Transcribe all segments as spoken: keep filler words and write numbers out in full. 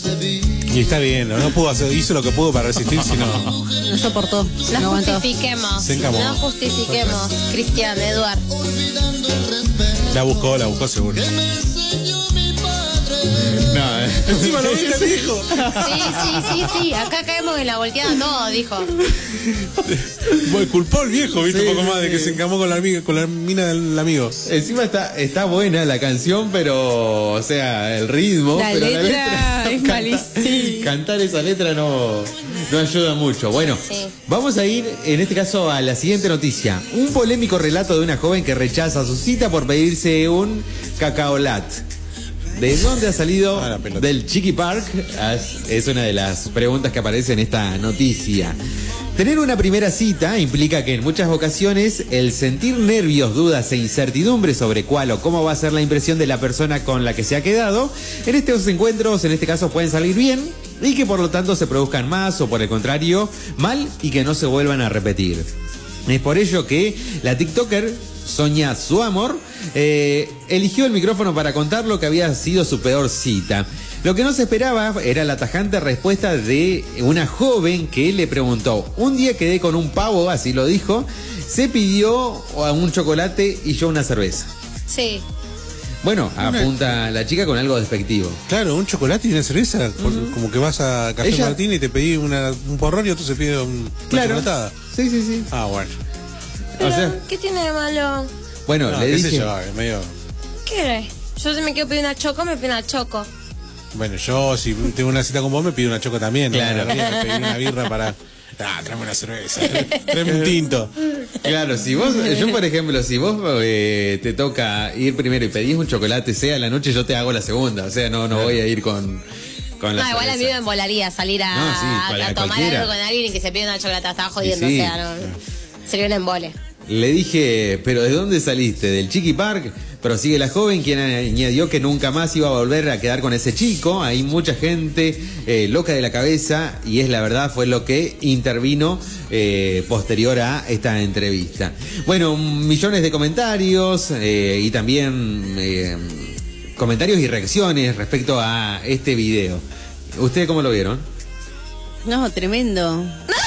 Y está bien, no, no pudo hacer, hizo lo que pudo para resistir, sino No soportó. No, No aguantó. justifiquemos. Se encamó. No justifiquemos, Cristian, Eduard. la buscó, la buscó seguro. No, eh. Encima lo viste, dijo. Sí, sí, sí, sí. Acá caemos en la volteada todo, dijo. Bueno, culpó al viejo, viste, Sí, un poco sí, más de que sí. se encamó con la, amiga, con la mina del amigo. Encima está, está buena la canción, pero, o sea, el ritmo. La pero letra la letra es canta- malísima. Cantar esa letra no, no ayuda mucho. Bueno, Sí. vamos a ir en este caso a la siguiente noticia. Un polémico relato de una joven que rechaza su cita por pedirse un cacaolat. ¿De dónde ha salido? Ah, la pelota. Del Chiqui Park. Es- Es una de las preguntas que aparece en esta noticia. Tener una primera cita implica que en muchas ocasiones el sentir nervios, dudas e incertidumbre sobre cuál o cómo va a ser la impresión de la persona con la que se ha quedado, en estos encuentros, en este caso, pueden salir bien y que por lo tanto se produzcan más o por el contrario, mal y que no se vuelvan a repetir. Es por ello que la TikToker Sonia Suamor eh, eligió el micrófono para contar lo que había sido su peor cita. Lo que no se esperaba era la tajante respuesta de una joven que le preguntó: un día quedé con un pavo, así lo dijo, se pidió un chocolate y yo una cerveza. Sí. Bueno, apunta la chica con algo despectivo. Claro, un chocolate y una cerveza, por- como que vas a Café Ella- Martín y te pedí una, un porrón y otro se pide un, una Claro. chocolatada. Sí, sí, sí. Ah, bueno. Pero, O sea- ¿qué tiene de malo? Bueno, No, le qué dije... sé yo, es medio... ¿Qué querés? Yo si me quiero pedir una choco, me pido una choco. Bueno, yo si tengo una cita con vos me pido una choco también. ¿no? Claro. Me pedí una birra para... Ah, tráeme una cerveza, tráeme un tinto. Claro, si vos, yo por ejemplo, si vos eh, te toca ir primero y pedís un chocolate, sea la noche, yo te hago la segunda. O sea, no, no voy a ir con, con la No, igual a mí me cerveza. embolaría salir a, No, sí, cual- a tomar cualquiera. algo con alguien y que se pida una chocolate. Estaba jodiendo, Y sí. o sea, no, sería un embole. Le dije, ¿pero de dónde saliste? ¿Del Chiqui Park? Prosigue la joven, quien añadió que nunca más iba a volver a quedar con ese chico. Hay mucha gente eh, loca de la cabeza y es la verdad, fue lo que intervino eh, posterior a esta entrevista. Bueno, millones de comentarios eh, y también eh, comentarios y reacciones respecto a este video. ¿Ustedes cómo lo vieron? No, tremendo.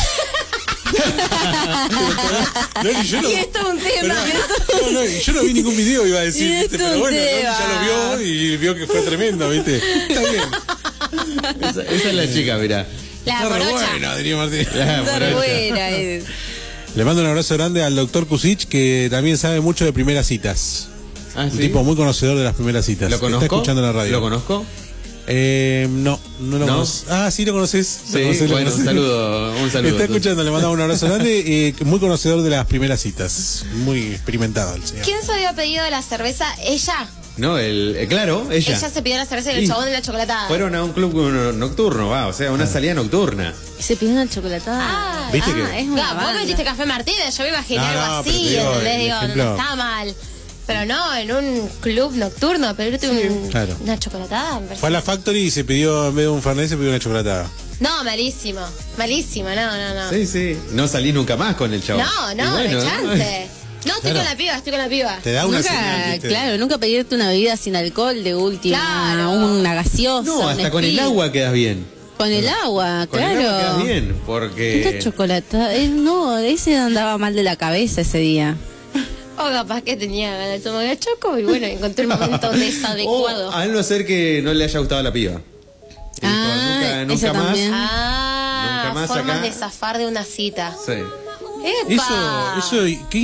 No, y yo no, Y esto es un tema. no, no, y yo no vi ningún video, iba a decir, Y ¿viste? esto Pero un bueno, Ronnie tema. ya lo vio y vio que fue tremendo, ¿viste? Está bien. Esa, esa es la chica, mirá. La Está re morocha. bueno, diría Martín. La Está morocha. buena. es. Le mando un abrazo grande al doctor Kusich, que también sabe mucho de primeras citas. Ah, Un ¿sí? tipo muy conocedor de las primeras citas. ¿Lo conozco? Está escuchando la radio. ¿Lo conozco? Eh, no, no lo ¿No? conoces. Ah, sí lo conoces. Sí, bueno, un saludo, un saludo. Está escuchando, le mandamos un abrazo grande. Eh, muy conocedor de las primeras citas. Muy experimentado el señor. ¿Quién se había pedido la cerveza? ¿Ella? No, el, eh, claro, ella. Ella se pidió la cerveza y el Sí. chabón de la chocolatada. Fueron a un club no- nocturno, va, o sea, una salida nocturna. Se pidió una chocolatada. Ah, ¿Viste ah, que- es una Claro, vos banda. metiste Café Martínez, yo me imaginé No, algo no, pero así, te digo, ¿entendés? el Digo, ejemplo- no está mal. Pero no, en un club nocturno, pedirte un, claro. una chocolatada. me parece- Fue a la Factory y se pidió, en vez de un Fernet, se pidió una chocolatada. No, malísimo, malísimo, no, no, no. Sí, sí. No salí nunca más con el chabón. No, Y no, bueno, de chance. No, estoy Claro. con la piba, estoy con la piba. Te da una Nunca, señal, ¿viste? claro, nunca pedirte una bebida sin alcohol de última, Claro. una gaseosa. No, un hasta con el Sprite. agua quedas bien. Con el agua, Con claro. el agua quedas bien, Esta porque... chocolatada, eh, no, ese andaba mal de la cabeza ese día. O capaz que tenía ganas de tomar el choco y bueno, encontré el momento O desadecuado. a no ser que no le haya gustado la piba. Y dijo, Ah, nunca, nunca esa más. también. Ah, Nunca más formas acá. de zafar de una cita. Sí. ¡Epa! Eso, eso, ¿qué